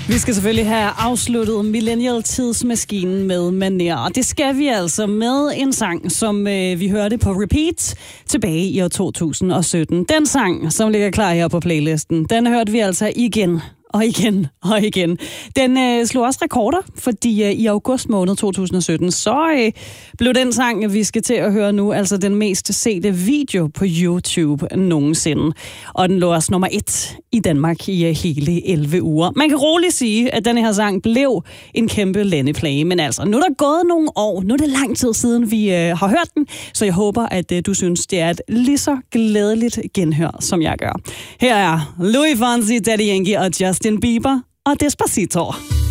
Vi skal selvfølgelig have afsluttet millennial-tidsmaskinen med manér, og det skal vi altså med en sang, som vi hørte på repeat tilbage i år 2017. Den sang, som ligger klar her på playlisten, den hørte vi altså igen og igen og igen. Den slog også rekorder, fordi i august måned 2017, så blev den sang, vi skal til at høre nu, altså den mest sete video på YouTube nogensinde. Og den lå også nummer 1 i Danmark i hele 11 uger. Man kan roligt sige, at den her sang blev en kæmpe landeplage, men altså, nu er der gået nogle år, nu er det lang tid siden, vi har hørt den, så jeg håber, at du synes, det er et lige så glædeligt genhør, som jeg gør. Her er Luis Fonsi, Daddy Yankee og Justin Bieber og Despacito.